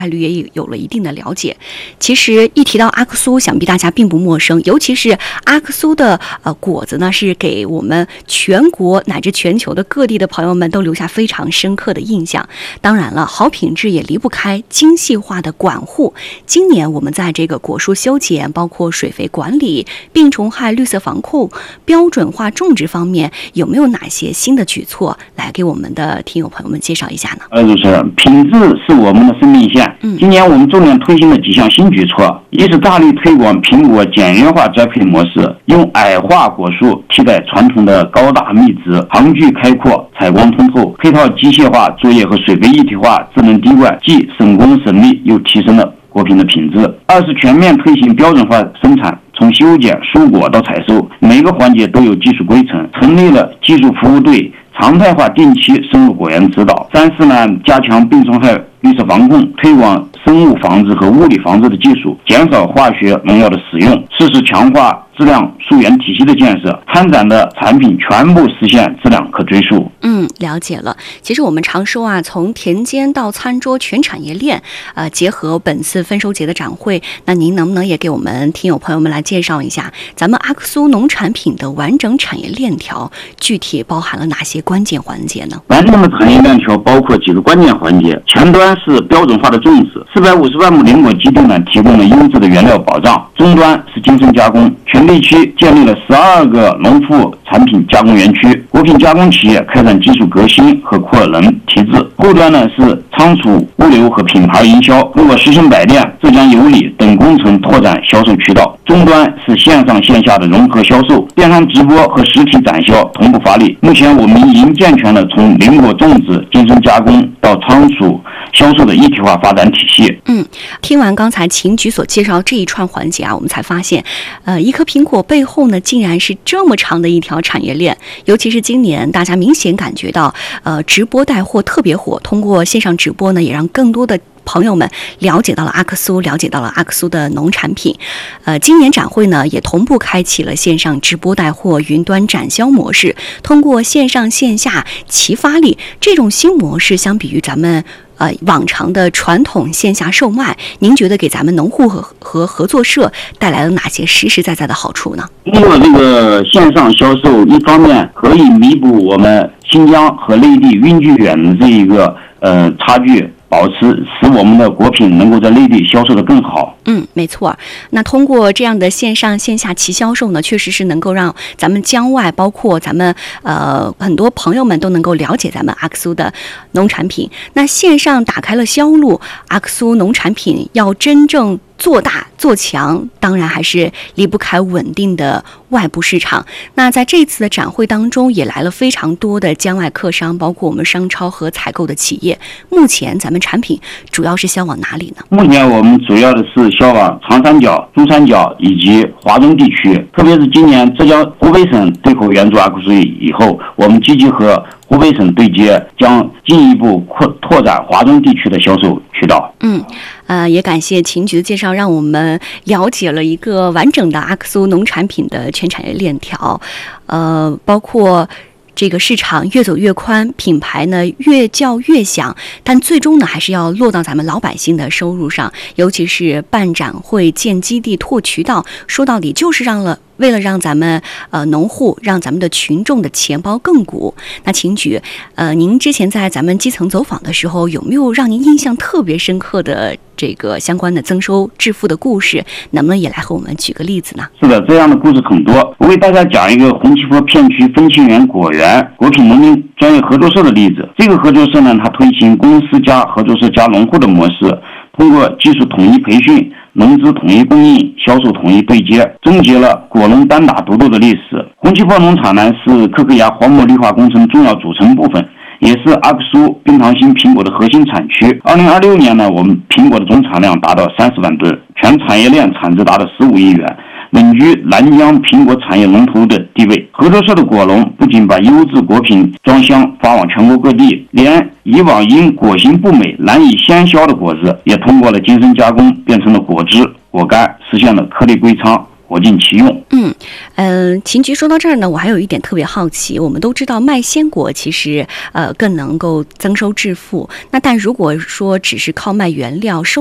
概率也有了一定的了解。其实一提到阿克苏，想必大家并不陌生，尤其是阿克苏的果子呢，是给我们全国乃至全球的各地的朋友们都留下非常深刻的印象。当然了，好品质也离不开精细化的管护。今年我们在这个果树修剪、包括水肥管理、病虫害、绿色防控、标准化种植方面，有没有哪些新的举措来给我们的听友朋友们介绍一下呢？ 就是品质是我们的生命线。今年我们重点推行了几项新举措，一是大力推广苹果简约化栽培模式，用矮化果树替代传统的高大密植，航距开阔，采光通透，配套机械化作业和水肥一体化、智能滴灌，既省工省力又提升了果品的品质。二是全面推行标准化生产，从修剪、蔬果到采收，每个环节都有技术规程，成立了技术服务队，常态化定期深入果园指导。三是呢，加强病虫害绿色防控，推广生物防治和物理防治的技术，减少化学农药的使用。四是强化质量溯源体系的建设，参展的产品全部实现质量可追溯。 了解了。其实我们常说啊，从田间到餐桌全产业链，结合本次丰收节的展会，那您能不能也给我们听友朋友们来介绍一下咱们阿克苏农产品的完整产业链条具体包含了哪些关键环节呢？ 完整的产业链条包括几个关键环节，前端是标准化的种植，450万亩林果基地呢提供了优质的原料保障，中端是精深加工，全地区建立了12个农副产品加工园区，果品加工企业开展技术革新和扩能提质，后端呢是仓储物流和品牌营销，通过实行百店、浙江有礼等工程拓展销售渠道，终端是线上线下的融合销售，电商直播和实体展销同步发力。目前我们已经健全了从林果种植、精深加工到仓储销售的一体化发展体系。 听完刚才秦局所介绍这一串环节啊，我们才发现，一颗苹果背后呢，竟然是这么长的一条产业链。尤其是今年，大家明显感觉到，直播带货特别火。通过线上直播呢，也让更多的朋友们了解到了阿克苏，了解到了阿克苏的农产品。今年展会呢，也同步开启了线上直播带货、云端展销模式，通过线上线下齐发力。这种新模式相比于咱们往常的传统线下售卖，您觉得给咱们农户和合作社带来了哪些实实在在的好处呢？ 通过这个线上销售，一方面可以弥补我们新疆和内地运距远的这一个差距，使我们的果品能够在内地销售得更好。 没错。那通过这样的线上线下齐销售呢，确实是能够让咱们疆外，包括咱们很多朋友们都能够了解咱们阿克苏的农产品。那线上打开了销路，阿克苏农产品要真正做大做强，当然还是离不开稳定的外部市场。那在这次的展会当中，也来了非常多的疆外客商，包括我们商超和采购的企业。目前咱们产品主要是销往哪里呢？ 目前我们主要的是销往长三角、珠三角以及华中地区，特别是今年浙江、湖北省对口援助阿克苏以后，我们积极和湖北省对接，将进一步拓展华中地区的销售渠道。 也感谢秦局的介绍，让我们了解了一个完整的阿克苏农产品的全产业链条，包括这个市场越走越宽，品牌呢越叫越响，但最终呢还是要落到咱们老百姓的收入上，尤其是办展会、建基地、拓渠道，说到底就是为了让咱们农户、让咱们的群众的钱包更鼓。那秦局，您之前在咱们基层走访的时候，有没有让您印象特别深刻的这个相关的增收致富的故事？能不能也来和我们举个例子呢？ 是的，这样的故事很多。我为大家讲一个红旗坡片区丰庆园果园果品农民专业合作社的例子。这个合作社呢，它推行公司加合作社加农户的模式，通过技术统一培训、农资统一供应、销售统一对接，终结了果农单打独斗的历史。红旗坡农场呢是可可芽黄膜绿化工程重要组成部分，也是阿克苏冰糖心苹果的核心产区。2026年呢，我们苹果的总产量达到30万吨，全产业链产值达到15亿元，稳居南疆苹果产业龙头的地位。合作社的果农不仅把优质果品装箱发往全国各地，连以往因果形不美难以鲜销的果子，也通过了精深加工变成了果汁、果干，实现了颗粒归仓、 物尽其用。 秦局说到这儿呢，我还有一点特别好奇，我们都知道卖鲜果其实更能够增收致富，那但如果说只是靠卖原料收